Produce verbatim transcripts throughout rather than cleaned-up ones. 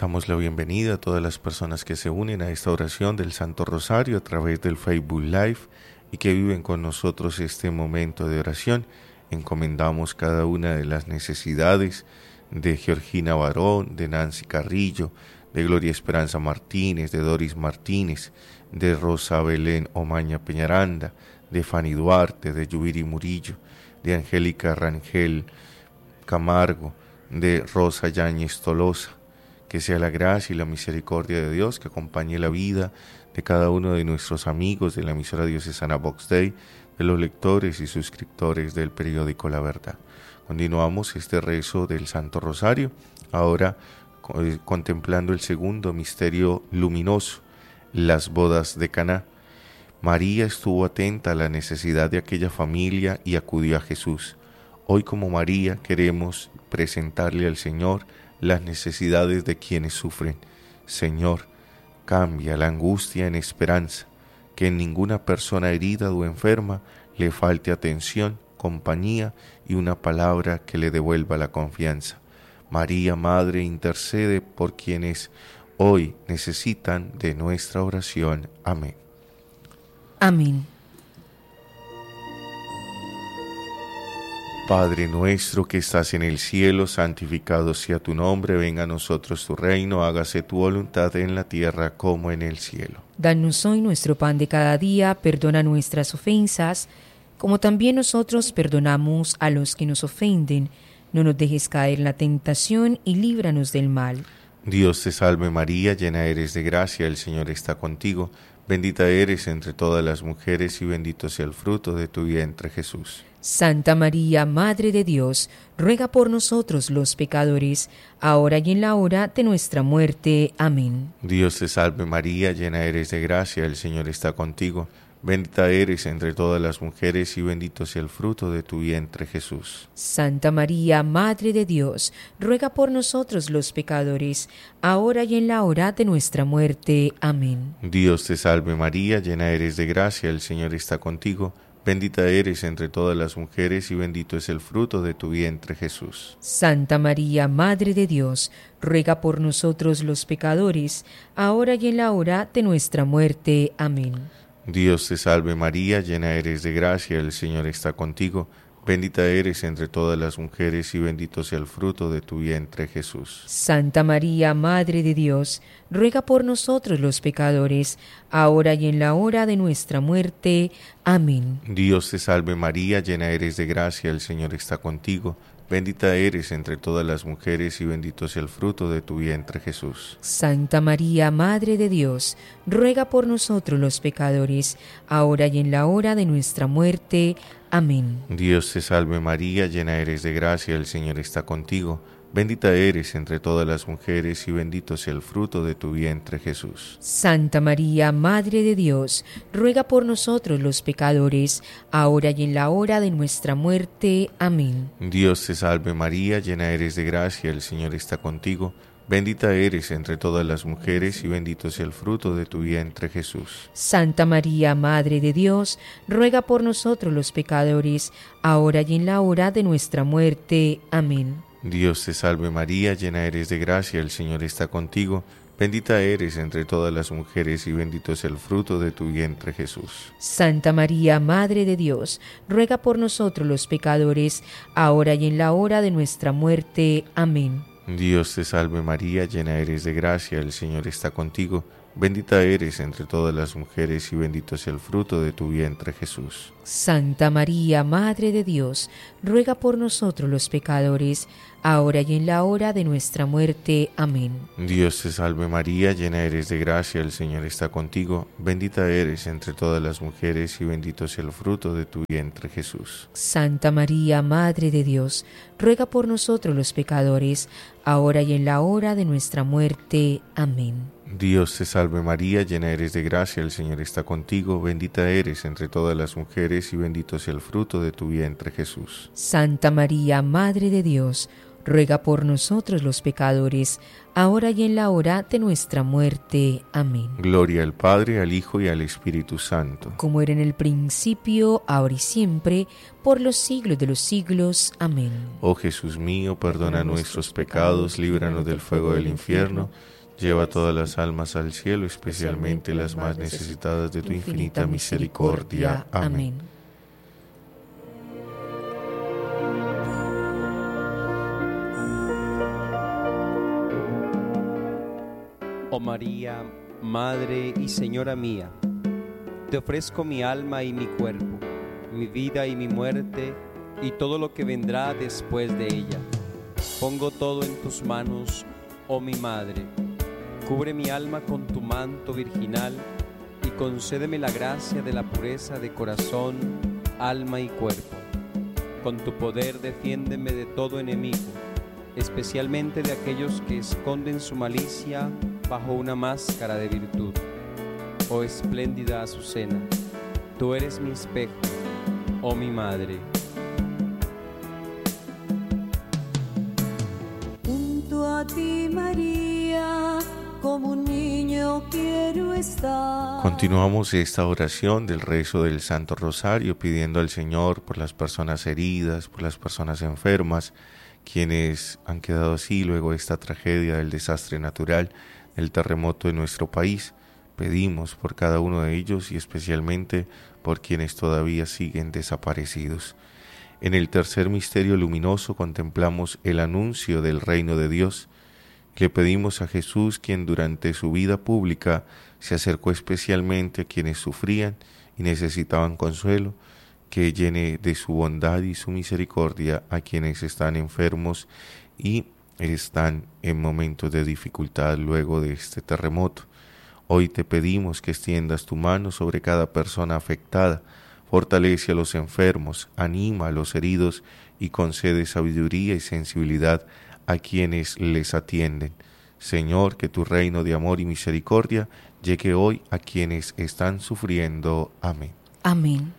Damos la bienvenida a todas las personas que se unen a esta oración del Santo Rosario a través del Facebook Live y que viven con nosotros este momento de oración. Encomendamos cada una de las necesidades de Georgina Barón, de Nancy Carrillo, de Gloria Esperanza Martínez, de Doris Martínez, de Rosa Belén Omaña Peñaranda, de Fanny Duarte, de Yubiri Murillo, de Angélica Rangel Camargo, de Rosa Yáñez Tolosa. Que sea la gracia y la misericordia de Dios que acompañe la vida de cada uno de nuestros amigos de la emisora diocesana Vox Dei, de los lectores y suscriptores del periódico La Verdad. Continuamos este rezo del Santo Rosario, ahora eh, contemplando el segundo misterio luminoso, las bodas de Caná. María estuvo atenta a la necesidad de aquella familia y acudió a Jesús. Hoy, como María, queremos presentarle al Señor las necesidades de quienes sufren. Señor, cambia la angustia en esperanza, que en ninguna persona herida o enferma le falte atención, compañía y una palabra que le devuelva la confianza. María, Madre, intercede por quienes hoy necesitan de nuestra oración. Amén. Amén. Padre nuestro que estás en el cielo, santificado sea tu nombre, venga a nosotros tu reino, hágase tu voluntad en la tierra como en el cielo. Danos hoy nuestro pan de cada día, perdona nuestras ofensas, como también nosotros perdonamos a los que nos ofenden. No nos dejes caer en la tentación y líbranos del mal. Dios te salve María, llena eres de gracia, el Señor está contigo. Bendita eres entre todas las mujeres y bendito sea el fruto de tu vientre Jesús. Santa María, Madre de Dios, ruega por nosotros los pecadores, ahora y en la hora de nuestra muerte. Amén. Dios te salve María, llena eres de gracia, el Señor está contigo. Bendita eres entre todas las mujeres y bendito sea el fruto de tu vientre Jesús. Santa María, Madre de Dios, ruega por nosotros los pecadores, ahora y en la hora de nuestra muerte. Amén. Dios te salve María, llena eres de gracia, el Señor está contigo. Bendita eres entre todas las mujeres y bendito es el fruto de tu vientre Jesús. Santa María, Madre de Dios, ruega por nosotros los pecadores, ahora y en la hora de nuestra muerte. Amén. Dios te salve María, llena eres de gracia, el Señor está contigo. Bendita eres entre todas las mujeres y bendito sea el fruto de tu vientre Jesús. Santa María, Madre de Dios, ruega por nosotros los pecadores, ahora y en la hora de nuestra muerte. Amén. Dios te salve María, llena eres de gracia, el Señor está contigo. Bendita eres entre todas las mujeres y bendito sea el fruto de tu vientre Jesús. Santa María, Madre de Dios, ruega por nosotros los pecadores, ahora y en la hora de nuestra muerte. Amén. Dios te salve María, llena eres de gracia, el Señor está contigo. Bendita eres entre todas las mujeres y bendito sea el fruto de tu vientre Jesús. Santa María, Madre de Dios, ruega por nosotros los pecadores, ahora y en la hora de nuestra muerte. Amén. Dios te salve María, llena eres de gracia, el Señor está contigo. Bendita eres entre todas las mujeres y bendito sea el fruto de tu vientre Jesús. Santa María, Madre de Dios, ruega por nosotros los pecadores, ahora y en la hora de nuestra muerte. Amén. Dios te salve María, llena eres de gracia, el Señor está contigo. Bendita eres entre todas las mujeres y bendito es el fruto de tu vientre Jesús. Santa María, Madre de Dios, ruega por nosotros los pecadores, ahora y en la hora de nuestra muerte. Amén. Dios te salve María, llena eres de gracia, el Señor está contigo. Bendita eres entre todas las mujeres y bendito es el fruto de tu vientre Jesús. Santa María, Madre de Dios, ruega por nosotros los pecadores, ahora y en la hora de nuestra muerte. Amén. Dios te salve María, llena eres de gracia, el Señor está contigo. Bendita eres entre todas las mujeres y bendito es el fruto de tu vientre Jesús. Santa María, Madre de Dios, ruega por nosotros los pecadores, ahora y en la hora de nuestra muerte. Amén. Dios te salve María, llena eres de gracia, el Señor está contigo. Bendita eres entre todas las mujeres y bendito sea el fruto de tu vientre Jesús. Santa María, Madre de Dios, ruega por nosotros los pecadores, ahora y en la hora de nuestra muerte. Amén. Gloria al Padre, al Hijo y al Espíritu Santo. Como era en el principio, ahora y siempre, por los siglos de los siglos. Amén. Oh Jesús mío, perdona nuestros pecados, líbranos del fuego del infierno, lleva todas las almas al cielo, especialmente las más necesitadas de tu infinita misericordia. Amén. Oh María, Madre y Señora mía, te ofrezco mi alma y mi cuerpo, mi vida y mi muerte, y todo lo que vendrá después de ella. Pongo todo en tus manos, oh mi Madre. Cubre mi alma con tu manto virginal y concédeme la gracia de la pureza de corazón, alma y cuerpo. Con tu poder defiéndeme de todo enemigo, especialmente de aquellos que esconden su malicia bajo una máscara de virtud. Oh espléndida Azucena, tú eres mi espejo, oh mi Madre. Junto a ti, María, como un niño quiero estar. Continuamos esta oración del rezo del Santo Rosario pidiendo al Señor por las personas heridas, por las personas enfermas, quienes han quedado así luego de esta tragedia del desastre natural, el terremoto de nuestro país. Pedimos por cada uno de ellos y especialmente por quienes todavía siguen desaparecidos. En el tercer misterio luminoso contemplamos el anuncio del reino de Dios. Le pedimos a Jesús, quien durante su vida pública se acercó especialmente a quienes sufrían y necesitaban consuelo, que llene de su bondad y su misericordia a quienes están enfermos y están en momentos de dificultad luego de este terremoto. Hoy te pedimos que extiendas tu mano sobre cada persona afectada, fortalece a los enfermos, anima a los heridos y concede sabiduría y sensibilidad a quienes les atienden. Señor, que tu reino de amor y misericordia llegue hoy a quienes están sufriendo. Amén. Amén.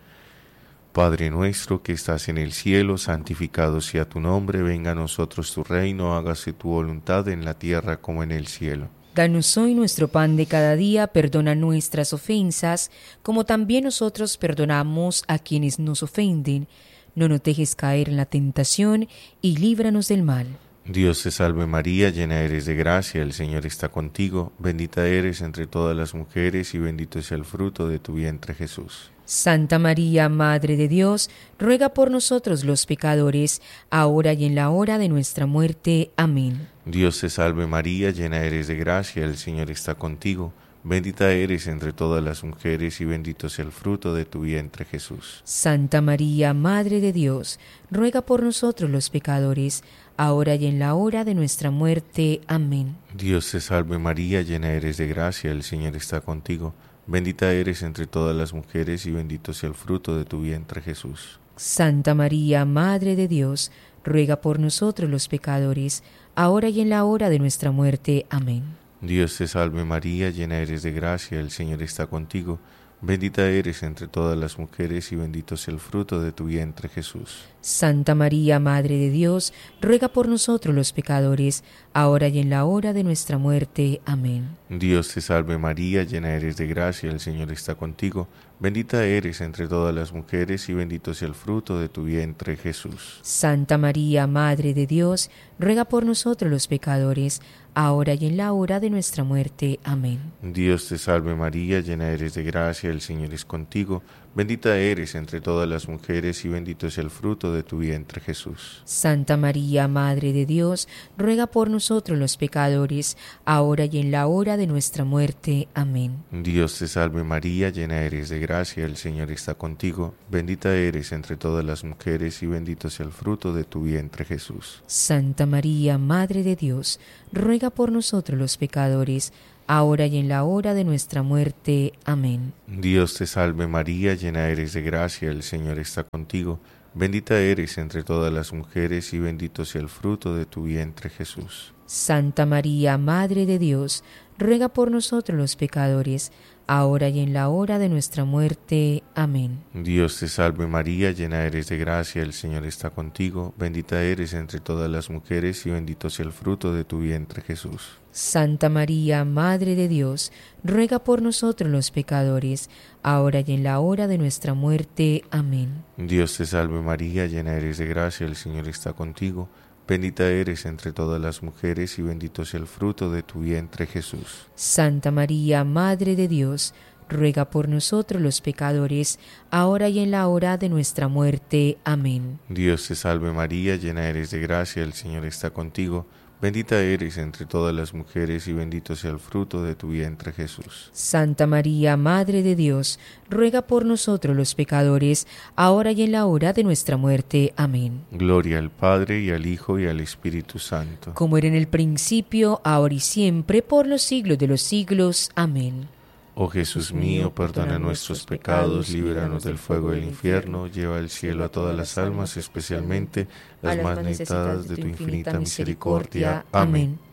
Padre nuestro que estás en el cielo, santificado sea tu nombre, venga a nosotros tu reino, hágase tu voluntad en la tierra como en el cielo. Danos hoy nuestro pan de cada día, perdona nuestras ofensas, como también nosotros perdonamos a quienes nos ofenden. No nos dejes caer en la tentación y líbranos del mal. Dios te salve María, llena eres de gracia, el Señor está contigo, bendita eres entre todas las mujeres y bendito es el fruto de tu vientre Jesús. Santa María, Madre de Dios, ruega por nosotros los pecadores, ahora y en la hora de nuestra muerte. Amén. Dios te salve María, llena eres de gracia, el Señor está contigo, bendita eres entre todas las mujeres y bendito es el fruto de tu vientre Jesús. Santa María, Madre de Dios, ruega por nosotros los pecadores, ahora y en la hora de nuestra muerte. Amén. Dios te salve María, llena eres de gracia, el Señor está contigo, bendita eres entre todas las mujeres y bendito es el fruto de tu vientre Jesús. Santa María, Madre de Dios, ruega por nosotros los pecadores, ahora y en la hora de nuestra muerte. Amén. Dios te salve María, llena eres de gracia, el Señor está contigo, bendita eres entre todas las mujeres y bendito es el fruto de tu vientre Jesús. Santa María, Madre de Dios, ruega por nosotros los pecadores, ahora y en la hora de nuestra muerte. Amén. Dios te salve María, llena eres de gracia, el Señor está contigo, bendita eres entre todas las mujeres y bendito es el fruto de tu vientre Jesús. Santa María, Madre de Dios, ruega por nosotros los pecadores, ahora y en la hora de nuestra muerte. Amén. Dios te salve María, llena eres de gracia, el Señor es contigo, bendita eres entre todas las mujeres y bendito es el fruto de tu vientre Jesús. Santa María, Madre de Dios, ruega por nosotros los pecadores, ahora y en la hora de nuestra muerte. Amén. Dios te salve María, llena eres de gracia, el Señor está contigo, bendita eres entre todas las mujeres y bendito es el fruto de tu vientre Jesús. Santa María, Madre de Dios, ruega por nosotros los pecadores, ahora y en la hora de nuestra muerte. Amén. Dios te salve María, llena eres de gracia, el Señor está contigo, bendita eres entre todas las mujeres y bendito sea el fruto de tu vientre Jesús. Santa María, Madre de Dios, ruega por nosotros los pecadores, ahora y en la hora de nuestra muerte. Amén. Dios te salve María, llena eres de gracia, el Señor está contigo, bendita eres entre todas las mujeres y bendito sea el fruto de tu vientre Jesús. Santa María, Madre de Dios, ruega por nosotros los pecadores, ahora y en la hora de nuestra muerte. Amén. Dios te salve María, llena eres de gracia, el Señor está contigo, bendita eres entre todas las mujeres y bendito sea el fruto de tu vientre Jesús. Santa María, Madre de Dios, ruega por nosotros los pecadores, ahora y en la hora de nuestra muerte. Amén. Dios te salve María, llena eres de gracia, el Señor está contigo, bendita eres entre todas las mujeres y bendito sea el fruto de tu vientre Jesús. Santa María, Madre de Dios, ruega por nosotros los pecadores, ahora y en la hora de nuestra muerte. Amén. Gloria al Padre, y al Hijo, y al Espíritu Santo. Como era en el principio, ahora y siempre, por los siglos de los siglos. Amén. Oh Jesús mío, perdona nuestros pecados, líbranos del fuego del infierno, lleva al cielo a todas las almas, especialmente las más necesitadas de tu infinita misericordia. Amén.